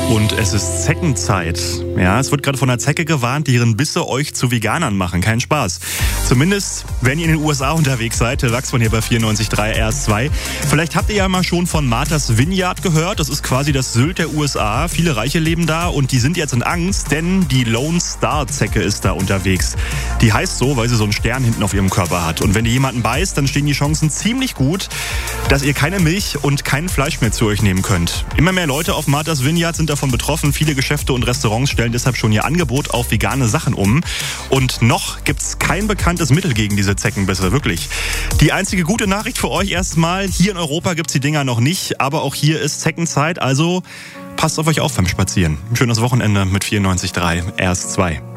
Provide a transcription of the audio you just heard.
Und es ist Zeckenzeit. Ja, es wird gerade von einer Zecke gewarnt, deren Bisse euch zu Veganern machen. Kein Spaß. Zumindest, wenn ihr in den USA unterwegs seid. Der Wachsmann hier bei 94.3 RS2. Vielleicht habt ihr ja mal schon von Martha's Vineyard gehört. Das ist quasi das Sylt der USA. Viele Reiche leben da und die sind jetzt in Angst, denn die Lone Star Zecke ist da unterwegs. Die heißt so, weil sie so einen Stern hinten auf ihrem Körper hat. Und wenn ihr jemanden beißt, dann stehen die Chancen ziemlich gut, dass ihr keine Milch und kein Fleisch mehr zu euch nehmen könnt. Immer mehr Leute auf Martha's Vineyard sind davon betroffen. Viele Geschäfte und Restaurants stellen deshalb schon ihr Angebot auf vegane Sachen um. Und noch gibt's kein bekanntes Mittel gegen diese Zeckenbisse, wirklich. Die einzige gute Nachricht für euch erstmal, hier in Europa gibt's die Dinger noch nicht, aber auch hier ist Zeckenzeit, also passt auf euch auf beim Spazieren. Ein schönes Wochenende mit 94.3 RS2.